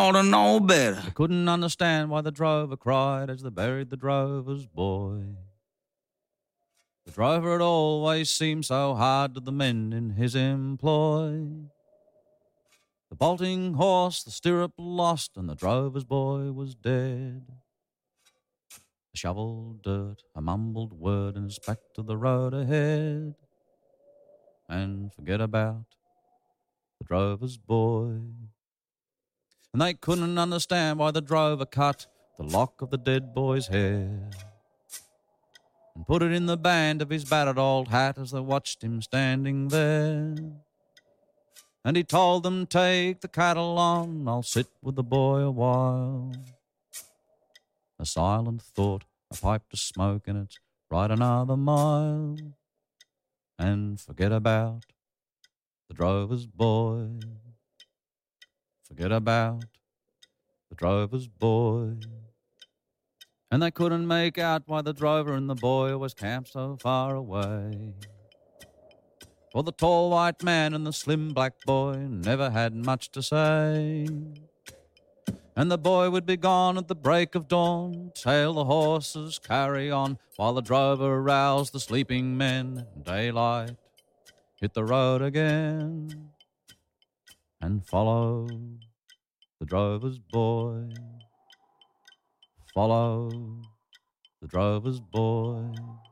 ought to know better. They couldn't understand why the drover cried as they buried the drover's boy. The drover had always seemed so hard to the men in his employ. The bolting horse, the stirrup lost, and the drover's boy was dead. A shovel, dirt, a mumbled word, and it's back to the road ahead. And forget about the drover's boy. And they couldn't understand why the drover cut the lock of the dead boy's hair and put it in the band of his battered old hat as they watched him standing there. And he told them, take the cattle on, I'll sit with the boy a while. A silent thought, a pipe to smoke, and it's right another mile. And forget about the drover's boy. Forget about the drover's boy. And they couldn't make out why the drover and the boy was camped so far away. For the tall white man and the slim black boy never had much to say. And the boy would be gone at the break of dawn, tail the horses, carry on, while the drover roused the sleeping men. Daylight hit the road again, and follow the drover's boy. Follow the drover's boy.